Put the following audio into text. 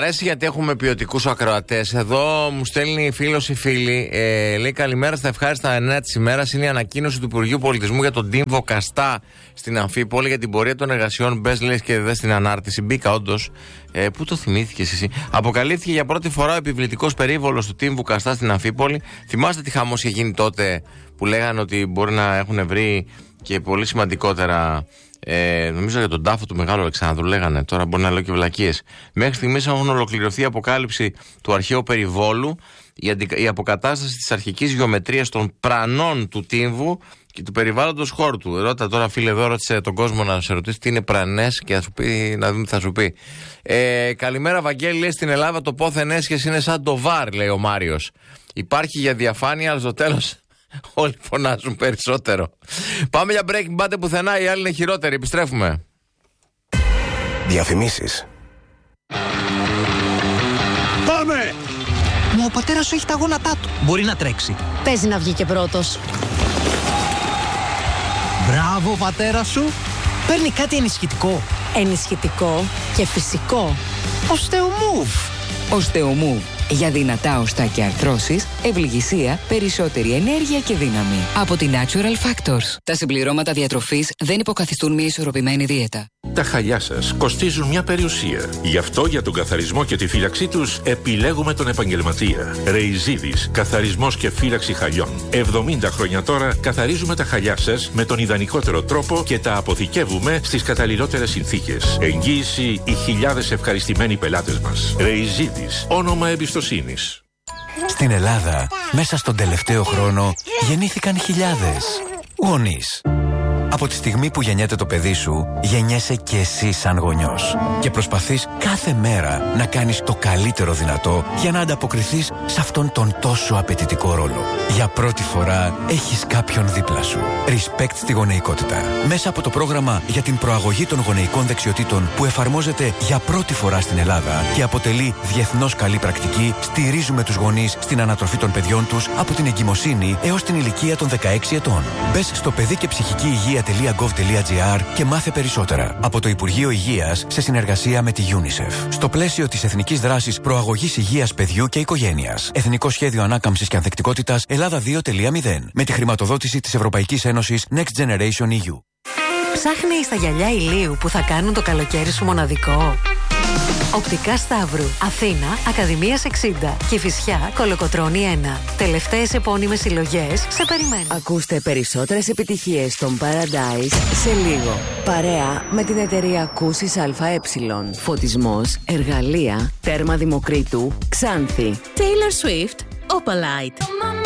αρέσει γιατί έχουμε ποιοτικούς ακροατές. Εδώ μου στέλνει φίλος ή φίλη. Λέει καλημέρα στα ευχάριστα νέα της ημέρας. Είναι η ανακοίνωση του Υπουργείου Πολιτισμού για τον Τίμβο Καστά στην Αμφίπολη για την πορεία των εργασιών. Μπες, λες και δε στην ανάρτηση. Μπήκα όντως. Πού το θυμήθηκες εσύ? Αποκαλύφθηκε για πρώτη φορά ο επιβλητικός περίβολος του Τίμβου Καστά στην Αμφίπολη. Θυμάστε τι χαμός είχε γίνει τότε που λέγανε ότι μπορεί να έχουν βρει και πολύ σημαντικότερα. Νομίζω για τον τάφο του Μεγάλου Αλεξάνδρου λέγανε, τώρα μπορεί να λέω και βλακίες. Μέχρι στιγμής έχουν ολοκληρωθεί η αποκάλυψη του αρχαίου περιβόλου, η αποκατάσταση της αρχικής γεωμετρίας των πρανών του Τίμβου και του περιβάλλοντος χώρου του. Ρώτα τώρα, φίλε, εδώ ρώτησε τον κόσμο να σε ρωτήσει τι είναι πρανές και θα σου πει, να δούμε τι θα σου πει. Καλημέρα, Βαγγέλη. Λέει στην Ελλάδα το πόθεν έσχες είναι σαν το βαρ, λέει ο Μάριος. Υπάρχει για διαφάνεια, αλλά στο τέλος όλοι φωνάζουν περισσότερο. Πάμε για break, μην πάτε πουθενά, οι άλλοι είναι χειρότεροι. Επιστρέφουμε. Διαφημίσεις. Πάμε! Μα ο πατέρας σου έχει τα γόνατά του. Μπορεί να τρέξει. Παίζει να βγει και πρώτος. Μπράβο, πατέρα σου. Παίρνει κάτι ενισχυτικό. Ενισχυτικό και φυσικό. Οστεομούβ. Οστεομούβ. Για δυνατά οστά και αρθρώσεις, ευληγησία, περισσότερη ενέργεια και δύναμη. Από τη Natural Factors. Τα συμπληρώματα διατροφής δεν υποκαθιστούν μια ισορροπημένη δίαιτα. Τα χαλιά σας κοστίζουν μια περιουσία. Γι' αυτό για τον καθαρισμό και τη φύλαξή τους επιλέγουμε τον επαγγελματία. Ρεϊζίδης, καθαρισμός και φύλαξη χαλιών. 70 χρόνια τώρα καθαρίζουμε τα χαλιά σας με τον ιδανικότερο τρόπο και τα αποθηκεύουμε στις καταλληλότερες συνθήκες. Εγγύηση οι χιλιάδες ευχαριστημένοι πελάτες μας. Ρεϊζίδης, όνομα εμπιστοσύνης. Στην Ελλάδα, μέσα στον τελευταίο χρόνο, γεννήθηκαν χιλιάδες γονείς. Από τη στιγμή που γεννιέται το παιδί σου, γεννιέσαι και εσύ σαν γονιός. Και προσπαθείς κάθε μέρα να κάνεις το καλύτερο δυνατό για να ανταποκριθείς σε αυτόν τον τόσο απαιτητικό ρόλο. Για πρώτη φορά έχεις κάποιον δίπλα σου. Respect στη γονεϊκότητα. Μέσα από το πρόγραμμα για την προαγωγή των γονεϊκών δεξιοτήτων που εφαρμόζεται για πρώτη φορά στην Ελλάδα και αποτελεί διεθνώς καλή πρακτική, στηρίζουμε τους γονείς στην ανατροφή των παιδιών τους από την εγκυμοσύνη έως την ηλικία των 16 ετών. Μπες στο παιδί και ψυχική υγεία.gov.gr και μάθε περισσότερα. Από το Υπουργείο Υγείας σε συνεργασία με τη UNICEF. Στο πλαίσιο της Εθνικής Δράσης Προαγωγής Υγείας Παιδιού και Οικογένειας. Εθνικό Σχέδιο Ανάκαμψης και Ανθεκτικότητας Ελλάδα 2.0. Με τη χρηματοδότηση της Ευρωπαϊκής Ένωσης Next Generation EU. Ψάχνεις τα γυαλιά ηλίου που θα κάνουν το καλοκαίρι σου μοναδικό? Οπτικά Σταύρου, Αθήνα, Ακαδημίας 60, Κηφισιά, Κολοκοτρώνη 1. Τελευταίες επώνυμες συλλογές σε περιμένουν. Ακούστε περισσότερες επιτυχίες των Paradise σε λίγο. Παρέα με την εταιρεία Ακούσεις ΑΕ. Φωτισμός, εργαλεία, τέρμα Δημοκρίτου, Ξάνθη. Taylor Swift, Opalite.